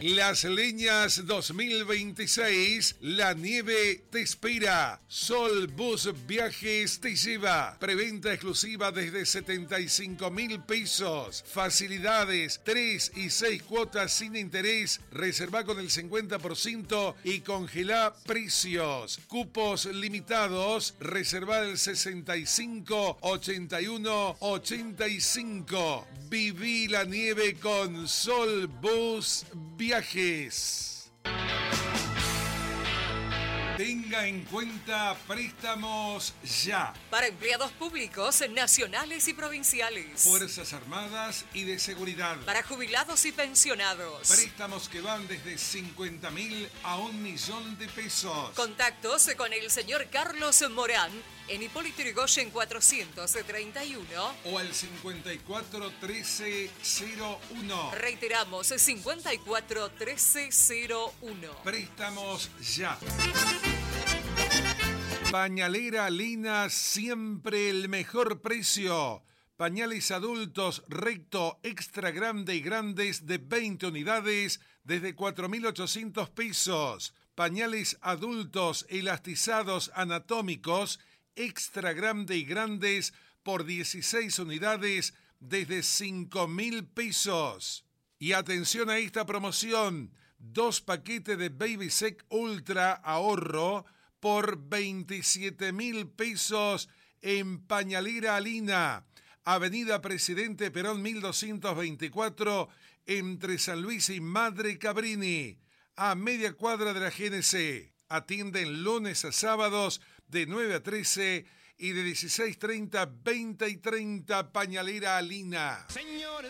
Las Leñas 2026, la nieve te espera. Sol Bus Viajes te lleva. Preventa exclusiva desde 75.000 pesos. Facilidades, 3 y 6 cuotas sin interés. Reserva con el 50% y congela precios. Cupos limitados. Reserva el 65 81 85. Viví la nieve con Sol Bus Viajes. Tenga en cuenta préstamos ya. Para empleados públicos, nacionales y provinciales. Fuerzas Armadas y de Seguridad. Para jubilados y pensionados. Préstamos que van desde 50.000 a 1.000.000 de pesos. Contactos con el señor Carlos Morán en Hipólito Yrigoyen 431. O al 541301. Reiteramos, 541301. Préstamos ya. Pañalera Lina, siempre el mejor precio. Pañales adultos recto, extra grande y grandes de 20 unidades desde 4.800 pesos. Pañales adultos elastizados anatómicos, extra grande y grandes por 16 unidades desde 5.000 pesos. Y atención a esta promoción, 2 paquetes de Baby Sec Ultra ahorro por 27.000 pesos en Pañalera Lina, Avenida Presidente Perón 1224, entre San Luis y Madre Cabrini, a media cuadra de la GNC. Atienden lunes a sábados de 9 a 13 y de 16:30 a 20:30. Pañalera Lina. Señores,